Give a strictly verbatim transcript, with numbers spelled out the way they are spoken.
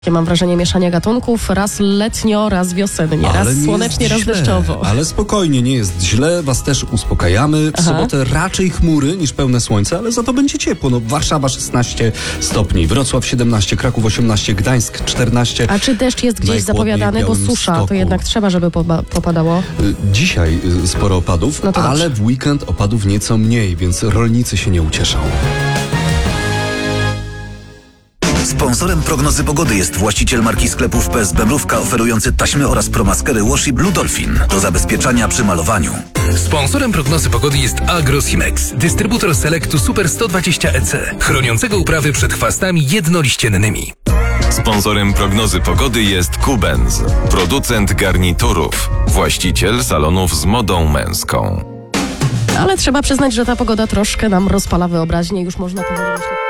Mam wrażenie mieszania gatunków, raz letnio, raz wiosennie, ale raz słonecznie, raz źle. deszczowo. Ale spokojnie, nie jest źle, was też uspokajamy. W Aha. sobotę raczej chmury niż pełne słońce, ale za to będzie ciepło. No, Warszawa szesnaście stopni, Wrocław siedemnaście, Kraków osiemnaście, Gdańsk czternaście. A czy deszcz jest gdzieś Najchłodniej zapowiadany, w bo Białymstoku. susza, to jednak trzeba, żeby poba- popadało. Y, Dzisiaj y, sporo opadów, No to ale dobrze. w weekend opadów nieco mniej, więc rolnicy się nie ucieszą. Sponsorem prognozy pogody jest właściciel marki sklepów P S B Mrówka, oferujący taśmy oraz promaskery Washi Blue Dolphin do zabezpieczania przy malowaniu. Sponsorem prognozy pogody jest Agrosimex, dystrybutor Selectu Super sto dwadzieścia E C, chroniącego uprawy przed chwastami jednoliściennymi. Sponsorem prognozy pogody jest Kubenz, producent garniturów, właściciel salonów z modą męską. Ale trzeba przyznać, że ta pogoda troszkę nam rozpala wyobraźnię, już można powoli myśleć.